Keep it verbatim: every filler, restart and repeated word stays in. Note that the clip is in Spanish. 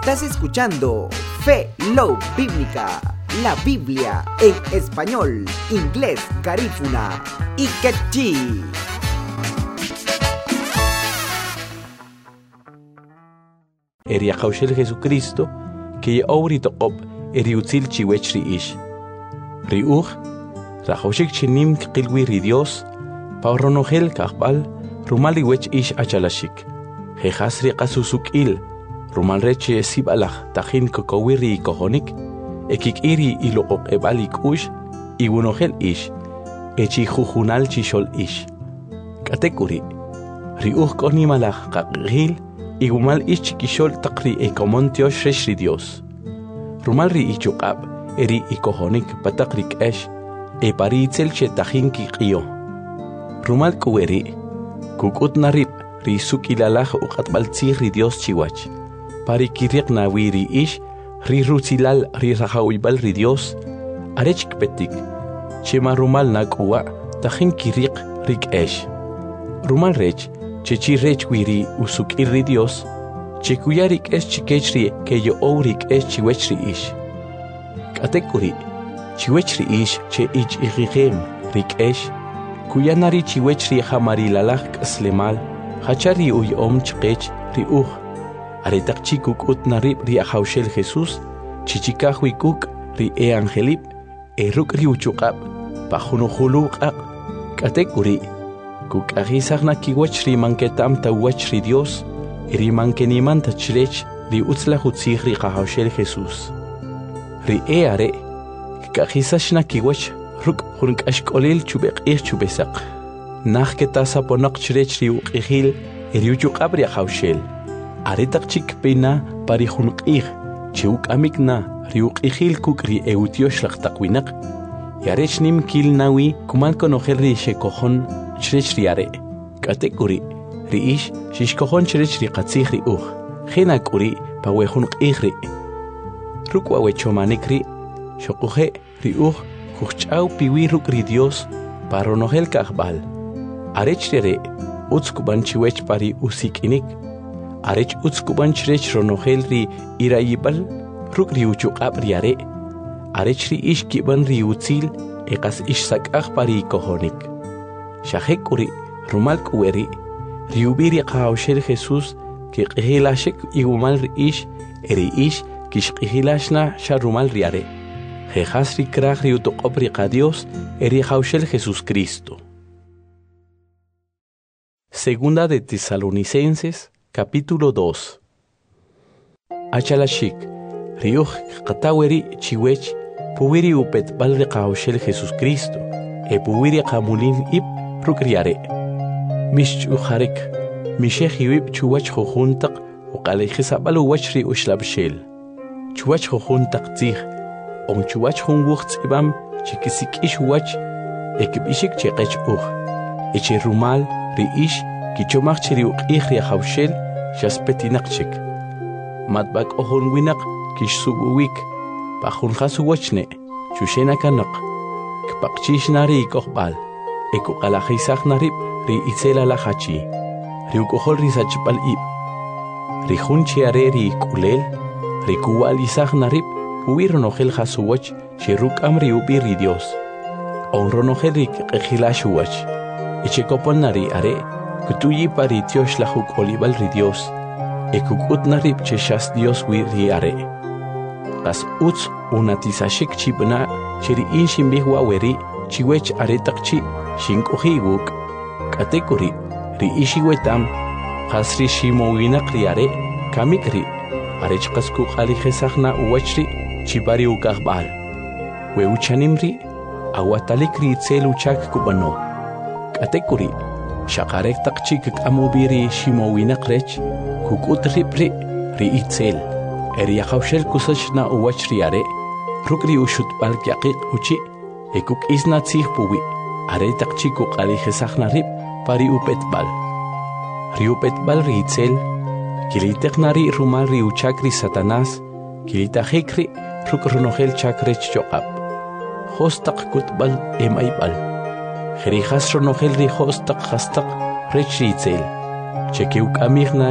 Estás escuchando Fe Love Bíblica, la Biblia en español, inglés, garífuna y quechí. Eri Akaushel Jesucristo, que auri toqob eri utzil chiwech ri ish. Ri uj, rajoshik chinim qilwi ri Dios, pa ronogel kakbal, rumali wech ish achalashik. Jejas ri qasusuk il, rumal reche sibalach tajin kokowiri kohonik, ekik iri iloqok ebalik ush, iwunogel ish, echi jujunal chishol ish. Katekuri, ri uj konimalach kakgil, igumal ish chiquishol takri e comontiosh reshri Dios. Rumal ri ichukab, eri ikohonik patakrik esh, e paritzel che tajinki qio. Rumal kueri, kukut narip, ri sukilalaj uqatbaltzih ri Dios chiwach. Pari kiriq nawiri ish, ri rutzilal ri rajawibbal ri Dios, arechk petik, chema rumal nakuwa, tajin kiriq rik esh. Rumal rech, Chechi rech wiri usuk irri Dios, chekuyarik es chikechri que yo ourik es chiwechri ish. Katekuri, chiwechri ish che ich irigem rik esh, kuyanari chiwechri hamari lalak slemal, hachari uy om chkech ri uj. Aretak chikuk ut narib ri ahaushel Jesus, chichikahui kuk ri e angelip, e ruk ri uchukab, pajunuhulukak. Katekuri, Kuk agisagna kiwach ri manketam ta wach ri Dios, ri mankeniman ta chrech ri utzla hutzig ri qahawshel Jesus. Ri e are, kagisashna kiwach ruk hunk ashkolil chubek ir chubesak. Nach ketasa ponak chrech ri uqihil, ri uchuqab ri qahawshel. Are tak chik pena pari hunk ir, chiuk amikna ri uqihil kuk ri eutiosh laqtaqwinak. Yarech nim kil nawi kumal konojer ri shekohon Chrech ri are, katekuri, ri ish, shishkohon chrech ri qatzih ri uj, jenakuri, pa wehun qihri. Rukwa wechomanik ri, shokuhe, ri uj, kuchau piwi ruk ri Dios, pa ronogel kahbal. Arech ri re, utskuban chiwech pari usikinik, arech utskuban chrech ronogel ri irayibal, ruk ri uchukab ri are, arech ri ish kiban ri utzil, eqas ish sakaj pari kohonik. Shahekuri, rumal kueri, riubiri qahawshel Jesus, ki qihilashik igumal ish, eri ish, kish qihilashna sharumal riare. Jejas ri kraj ri utoqobri qa Dios, eri qahawshel Jesus Cristo. Segunda de Tesalonicenses, capítulo dos. Achalashik, riuj qataweri chiwech, puwiri upet bal ri qahawshel Jesus Cristo, e puwiri qamulin ip, Rukriare Mish uharik Mishehiwib chuwach hohuntak uqalejisabal uwachri ushlabshel chuwach hohuntak tzih on chuwach hunwuchts ibam chikisik ish wach ekibishik cheqech uj eche rumal ri ish kichomach chiri uqih ri hawshel shaspetinak matbak ohon winak kish subuwik pahun khasu wachne chushena kanak kpaqchishnari ikohbal Eku qalajisaj narib ri itzela la hachi, ri ukohol ri sachpal ib, ri hunchi are ri kulel, ri kuwal isaj narib, uwi ronogel hasuwach, chi rukam ri ubi ri Dios. On ronogel ri qejilashuwach, eche kopon nari are, kutuyi pari tiosh la huk olibal ri Dios, ekukut narib che shas Dios wi ri are. Las uts unatisashik chibna, chiri inshin bihwa weri, chiwech aretak chi, Shinkohi wuk, katekuri, ri ishiwetam, hasri shimowinak riare, kamikri, arechkasku alijesagna uwachri, chibari ukahbal. Weuchanimri, awatalikri itzel uchak kubano. Katekuri, shakarek takchik amubiri shimowinak rech, kukutripri, ri itzel, eri yakawshel kusachna uwachriare, rukri ushutbal kyakik uchi, ekuk isna tzih puwi. Aretak chiku qalijesagna rib pari upetbal. Ri upetbal ri itzel, kilitek nari rumal ri uchakri Satanás, kilita hekri ruk ronogel chakrech choqab. Hostak kutbal emaibal. Jerijas ronogel ri hostak hastak rech ri itzel. Chekeuk amigna